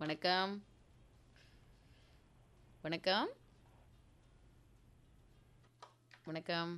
வணக்கம். வணக்கம். வணக்கம்.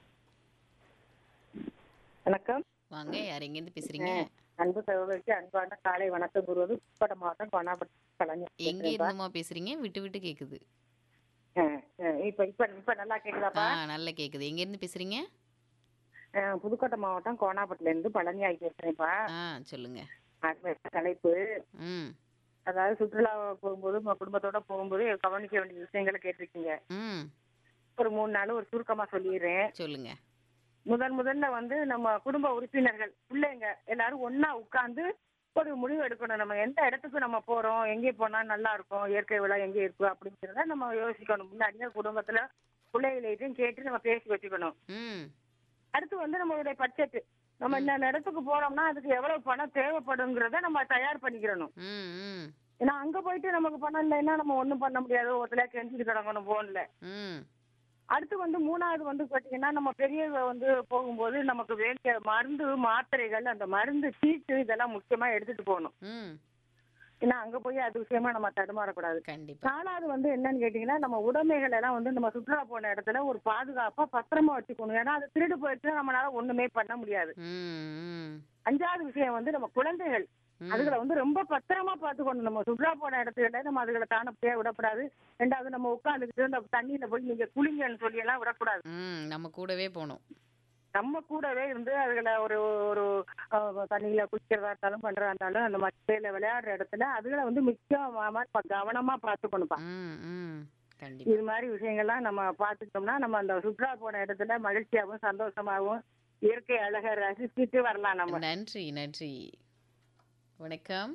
வணக்கம். வாங்க. யார் எங்கேருந்து அ பேசுறீங்க? அன்பு சகோதரிக்கு அன்பான காலை வணக்கம் கூறுவது புதுக்கோட்டை மாவட்டம் கோனாப்பட்டி கலைஞர் எங்க பேசுறேன்ப்பா. இருந்துமா பேசுறீங்க? விட்டு விட்டு கேக்குது. அ இப்ப இப்ப இப்ப நல்லா கேக்குதாப்பா? நல்லா கேக்குது. எங்க இருந்து பேசுறீங்க? புதுக்கோட்டை மாவட்டம் கோனாப்பட்டில இருந்து பழனியாய் பேசுறேன்ப்பா. ஆ சொல்லுங்க. அடுத்த தலைப்பு, ம். அதாவது சுற்றுலா போகும்போது உங்க குடும்பத்தோட போகும்போது கவனிக்க வேண்டிய விஷயங்களை கேட்டிருக்கீங்க. ம். ஒரு 3 நாள் ஒரு சுருக்கமா சொல்லிடுறேன். சொல்லுங்க. முதல்ல வந்து நம்ம குடும்ப உறுப்பினர்கள் பிள்ளைங்க எல்லாரும் ஒண்ணா உட்கார்ந்து ஒரு முடிவு எடுக்கணும். நம்ம எந்த இடத்துக்கு நம்ம போறோம், எங்கே போனா நல்லா இருக்கும், இயற்கை விழா எங்கே இருக்கு அப்படிங்கிறத நம்ம யோசிக்கணும். முன்னாடியே குடும்பத்துல பிள்ளைகளையும் கேட்டு நம்ம பேசி வச்சுக்கணும். ம். அடுத்து வந்து நம்மளுடைய பட்ஜெட், நம்ம ம். இந்த இடத்துக்கு போறோம்னா அதுக்கு எவ்வளவு பணம் தேவைப்படுங்கிறத நம்ம தயார் பண்ணிக்கிறணும். ம். ம். ஏன்னா அங்க போயிட்டு நமக்கு பணம் இல்லைன்னா நம்ம ஒண்ணும் பண்ண முடியாது. ஒருத்தல கெஞ்சிட்டு கிடக்கணும் போன்ல. ம். அடுத்து வந்து 3வது வந்து பாத்தீங்கன்னா, நம்ம பெரியவங்க வந்து போகும்போது நமக்கு வேண்டிய மருந்து, மாத்திரைகள், அந்த மருந்து சீட்டு இதெல்லாம் முக்கியமா எடுத்துட்டு போகணும். ம். ஏன்னா அங்க போய் அது விஷயமா நம்ம தடுமாறக்கூடாது. கண்டிப்பா. 4வது வந்து என்னன்னு கேட்டீங்கன்னா, நம்ம உடைமைகள் எல்லாம் வந்து நம்ம சுற்றுலா போன இடத்துல ஒரு பாதுகாப்பா பத்திரமா வச்சுக்கணும். ஏன்னா அது திருடு போயிடுச்சுன்னா நம்மளால ஒண்ணுமே பண்ண முடியாது. ம். ம். 5வது விஷயம் வந்து நம்ம குழந்தைகள். ம். அதுகளை வந்து ரொம்ப பத்திரமா பார்த்துக்கணும். நம்ம சுற்றுலா போன இடத்துல நம்ம அதுகளை தானப்படியா விடக்கூடாது. 2வது நம்ம உட்காந்துக்கிட்டு அந்த தண்ணியில போய் நீங்க குளிங்கன்னு சொல்லி எல்லாம் விடக்கூடாது. ம். நம்ம கூடவே போணும். நம்ம கூடவே இருந்து அதுகளை ஒரு ஒரு தண்ணியில குளிக்கிறதா இருந்தாலும் பண்றதா இருந்தாலும் அந்த மட்டையில விளையாடுற இடத்துல அதுகளை வந்து முக்கியமா கவனமா பார்த்துக்கணும்ப்பா. ம். ம். கண்டிப்பா. இது மாதிரி விஷயங்கள்லாம் நம்ம பார்த்துக்கிட்டோம்னா நம்ம அந்த சுற்றுலா போன இடத்துல மகிழ்ச்சியாகவும் சந்தோஷமாகவும் இயற்கை அழகை ரசிச்சுட்டு வரலாம் நம்ம. நன்றி, நன்றி. வணக்கம்.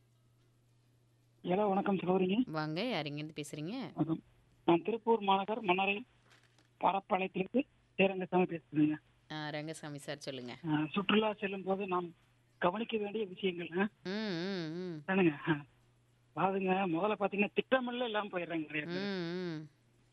ஹலோ, வணக்கம் சகோதரிங்க. வாங்க. யார் எங்கேருந்து பேசுறீங்க? வணக்கம். நான் திருப்பூர் மாநகர் மன்னரை பரப்பாளையத்திலிருந்து சேரங்கசாமி பேசுறேங்க. ரங்கசாமி சார் சொல்லுங்க. சுற்றுலா செல்லும் போது நாம் கவனிக்க வேண்டிய விஷயங்கள் ம். ம். ம். தானுங்க. அதாவதுங்க, முதல்ல பாத்தீங்கன்னா திட்டமில்ல இல்லாம போயிடுறாங்க நிறைய பேர். ம். ம்.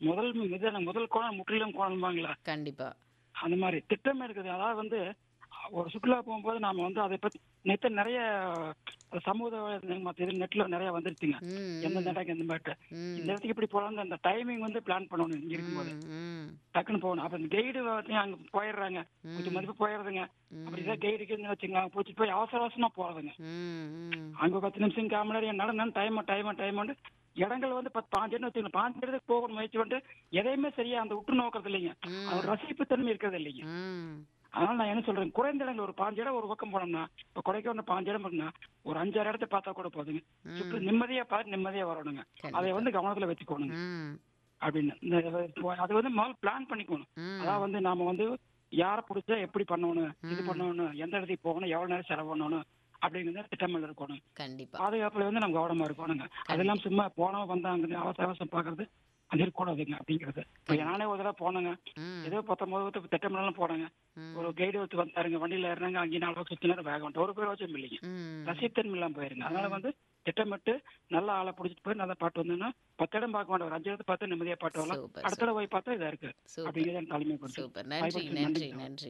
முதல் கோணம் முற்றிலும் கோணம்பாங்களா, கண்டிப்பா. அந்த மாதிரி திட்டம் இருக்குது. அதாவது வந்து ஒரு சுற்றுலா போகும்போது நாம வந்து அதை பத்தி நேற்று நிறைய சமூக மற்ற இது நெட்ல நிறைய வந்துருச்சுங்க. ம். எந்தெந்த இடத்துக்கு எந்த மாதிரி ம். இந்த இடத்துக்கு இப்படி போகலாம், அந்த டைமிங் வந்து பிளான் பண்ணணும். இங்க இருக்கும்போது ம். ம். டக்குன்னு போகணும். அப்ப இந்த கைடு அங்க போயிடுறாங்க, கொஞ்சம் மதிப்பு போயிடுறதுங்க. அப்படிதான் கைடுக்கு வச்சுக்கலாம் போச்சு போய் அவசர அவசரமா போறதுங்க. ம். ம். அங்க 10 நிமிஷம் 1/4 மணி நேரம் நடந்தா டைம் வந்து இடங்கள் வந்து 10 5 வச்சுக்கலாம். 5 இடத்துக்கு போக முயற்சி பண்ணிட்டு எதையுமே சரியா அந்த உற்று நோக்கிறது இல்லைங்க. அது ரசிப்பு தன்மை இருக்கிறது இல்லைங்க. ம். அதனால நான் என்ன சொல்றேன், குறைந்த இடங்கள் ஒரு 5 இடம் ஒரு பக்கம் போனோம்னா, இப்ப கொடைக்கானல் 5 இடம் இருக்குன்னா ஒரு 5 6 இடத்தை பார்த்தா கூட போதுங்க. சுற்று நிம்மதியா பார்த்து நிம்மதியா வரணுங்க. அதை வந்து கவனத்துல வச்சுக்கோணுங்க ம். அப்படின்னு. அது வந்து முதல்ல பிளான் பண்ணிக்கணும். ம். அதான் வந்து நாம வந்து யாரை பிடிச்சா எப்படி பண்ணணும், இது பண்ணணும், எந்த இடத்துக்கு போகணும், எவ்வளவு நேரம் செலவு பண்ணணும் அப்படிங்கிறத திட்டமிடல் இருக்கணும். கண்டிப்பா. பாதுகாப்புல வந்து நம்ம கவனமா இருக்கணுங்க. அதெல்லாம் சும்மா போனவங்க வந்தாங்க அவசர அவசரம் பாக்குறது அது இருக்கக்கூடாதுங்க அப்படிங்கிறது. இப்ப நானே ஒரு தடவை போனேங்க. ம். ஏதோ 19 திட்டமிடலாம் போனேங்க. ஒரு கைடு வச்சு வந்தாருங்க, வண்டியில ஏறினாங்க, அங்கே 4 சுத்தி நேரம் வேக வந்துட்டு ஒரு பேர் வச்சும் இல்லைங்க. ம். ரசித்தன்மை இல்லாம போயிருங்க. அதனால வந்து திட்டமிட்டு நல்ல ஆளை பிடிச்சிட்டு போய் நல்லா பாட்டு வந்தோம்னா 10 இடம் பார்க்க வேண்டாம், ஒரு 5 இடத்தை பார்த்து நிம்மதியா பாட்டு வரலாம். சூப்பர். அடுத்த தடவை போய் பார்த்தா இதா இருக்கு சூப்பர். அப்படிங்கிறது என் தலைமை கொடுத்து. சூப்பர். நன்றி, நன்றி, நன்றி.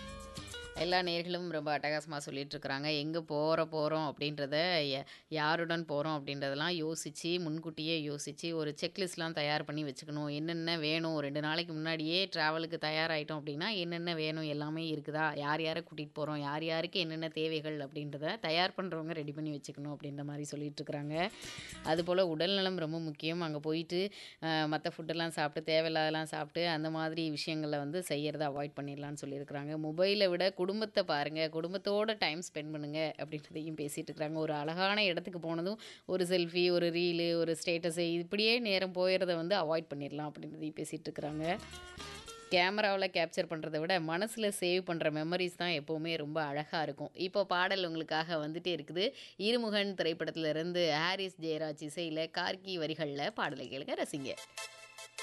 எல்லா நேயர்களும் ரொம்ப அட்டகாசமாக சொல்லிட்டு இருக்கிறாங்க. எங்கே போகிறோம் அப்படின்றத யாருடன் போகிறோம் அப்படின்றதெல்லாம் யோசித்து முன்கூட்டியே யோசித்து ஒரு செக்லிஸ்ட்லாம் தயார் பண்ணி வச்சுக்கணும். என்னென்ன வேணும் 2 நாளைக்கு முன்னாடியே ட்ராவலுக்கு தயாராகிட்டோம் அப்படின்னா என்னென்ன வேணும் எல்லாமே இருக்குதா, யார் யாரை கூட்டிகிட்டு போகிறோம், யார் யாருக்கு என்னென்ன தேவைகள் அப்படின்றத தயார் பண்ணுறவங்க ரெடி பண்ணி வச்சுக்கணும் அப்படின்ற மாதிரி சொல்லிட்டு இருக்கிறாங்க. அதுபோல் உடல்நலம் ரொம்ப முக்கியம். அங்கே போயிட்டு மற்ற ஃபுட்டெல்லாம் சாப்பிட்டு தேவையில்லாதெல்லாம் சாப்பிட்டு அந்த மாதிரி விஷயங்களை வந்து செய்கிறத அவாய்ட் பண்ணிடலான்னு சொல்லியிருக்கிறாங்க. மொபைலை விட குடும்பத்தை பாருங்கள், குடும்பத்தோட டைம் ஸ்பெண்ட் பண்ணுங்க அப்படின்றதையும் பேசிகிட்டு இருக்கிறாங்க. ஒரு அழகான இடத்துக்கு போனதும் ஒரு செல்ஃபி, ஒரு ரீலு, ஒரு ஸ்டேட்டஸு இப்படியே நேரம் போயிறத வந்து அவாய்ட் பண்ணிடலாம் அப்படின்றதையும் பேசிகிட்டு இருக்கிறாங்க. கேமராவில் கேப்சர் பண்ணுறதை விட மனசில் சேவ் பண்ணுற மெமரிஸ் தான் எப்போவுமே ரொம்ப அழகாக இருக்கும். இப்போ பாடல் உங்களுக்காக வந்துட்டே இருக்குது. இருமுகன் திரைப்படத்திலிருந்து ஹாரிஸ் ஜெயராஜ் இசையில் கார்கி வரிகளில் பாடலை கேளுங்க, ரசிங்க.